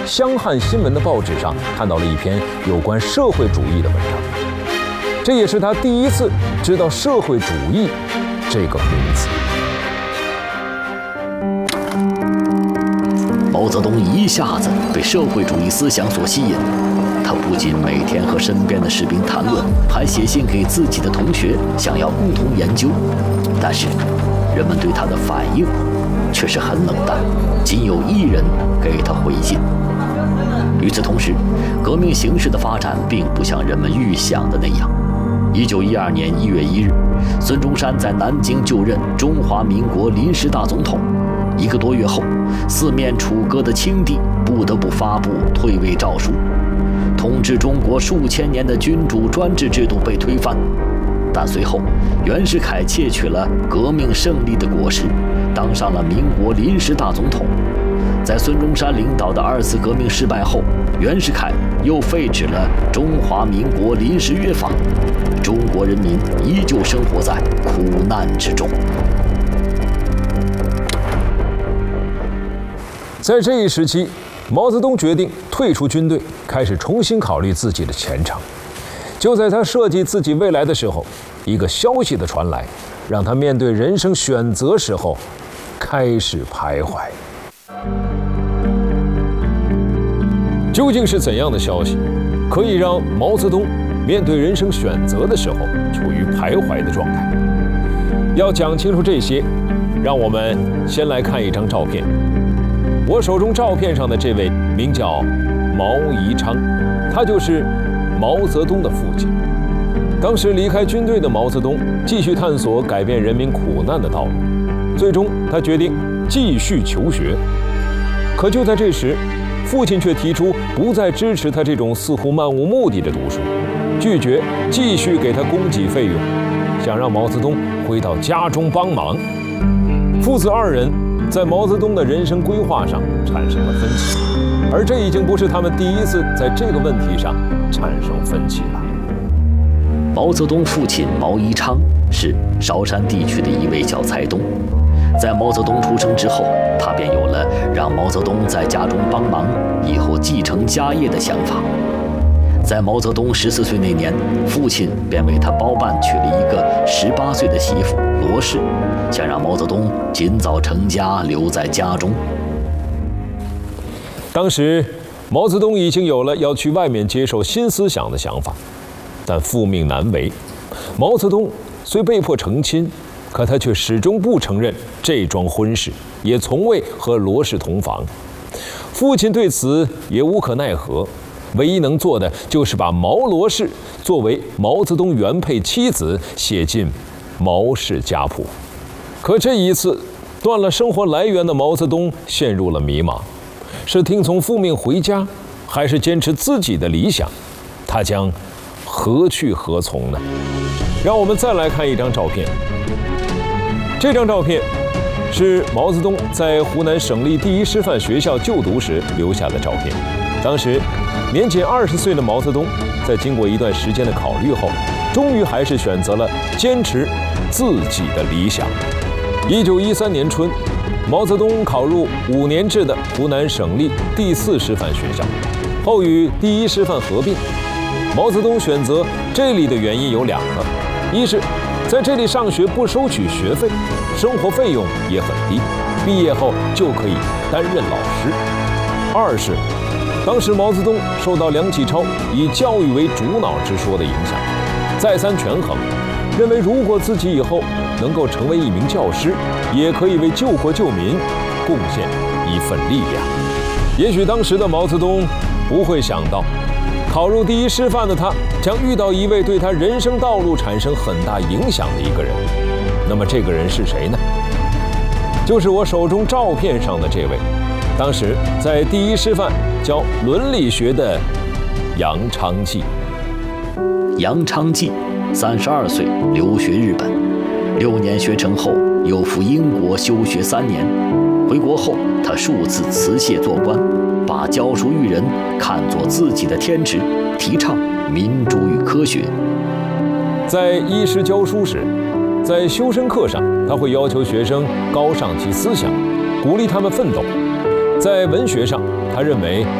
湘汉新闻的报纸上看到了一篇有关社会主义的文章，这也是他第一次知道社会主义这个名词。 毛泽东一下子被社会主义思想所吸引，他不仅每天和身边的士兵谈论，还写信给自己的同学，想要共同研究。但是，人们对他的反应却是很冷淡，仅有一人给他回信。与此同时，革命形势的发展并不像人们预想的那样。1912年1月1日，孙中山在南京就任中华民国临时大总统。1个多月后，四面楚歌的清帝不得不发布退位诏书，统治中国数千年的君主专制制度被推翻。但随后，袁世凯窃取了革命胜利的果实，当上了民国临时大总统。在孙中山领导的2次革命失败后，袁世凯又废止了中华民国临时约法，中国人民依旧生活在苦难之中。 在这一时期，毛泽东决定退出军队，开始重新考虑自己的前程。就在他设计自己未来的时候，一个消息的传来，让他面对人生选择时候开始徘徊。究竟是怎样的消息，可以让毛泽东面对人生选择的时候处于徘徊的状态？要讲清楚这些，让我们先来看一张照片。我手中照片上的这位名叫毛宜昌，他就是毛泽东的父亲。当时离开军队的毛泽东继续探索改变人民苦难的道路，最终他决定继续求学。可就在这时，父亲却提出不再支持他这种似乎漫无目的的读书，拒绝继续给他供给费用，想让毛泽东回到家中帮忙。父子二人在毛泽东的人生规划上产生了分歧，而这已经不是他们第一次在这个问题上产生分歧了。 毛泽东父亲毛宜昌是韶山地区的一位小财东，在毛泽东出生之后，他便有了让毛泽东在家中帮忙，以后继承家业的想法。在毛泽东14岁那年，父亲便为他包办娶了一个18岁的媳妇罗氏，想让毛泽东尽早成家，留在家中。 当时，毛泽东已经有了要去外面接受新思想的想法，但父命难违。毛泽东虽被迫成亲，可他却始终不承认这桩婚事，也从未和罗氏同房。父亲对此也无可奈何，唯一能做的就是把毛罗氏作为毛泽东原配妻子写进毛氏家谱。可这一次，断了生活来源的毛泽东陷入了迷茫，是听从父命回家，还是坚持自己的理想？他将何去何从呢？让我们再来看一张照片。这张照片是毛泽东在湖南省立第一师范学校就读时留下的照片。当时年仅20岁的毛泽东，在经过一段时间的考虑后，终于还是选择了坚持自己的理想。1913年春，毛泽东考入5年制的湖南省立第4师范学校，后与第一师范合并。毛泽东选择这里的原因有2个：一是在这里上学不收取学费，生活费用也很低，毕业后就可以担任老师；二是当时毛泽东受到梁启超以教育为主脑之说的影响，再三权衡，认为如果自己以后能够成为一名教师，也可以为救国救民贡献一份力量。也许当时的毛泽东不会想到，考入第一师范的他将遇到一位对他人生道路产生很大影响的一个人。那么这个人是谁呢？就是我手中照片上的这位，当时在第一师范教伦理学的杨昌济。 杨昌济32岁，留学日本，6年学成后又赴英国休学3年。回国后，他数次辞谢做官，把教书育人看作自己的天职，提倡民主与科学。 在医师教书时，在修身课上，他会要求学生高尚其思想，鼓励他们奋斗。在文学上，他认为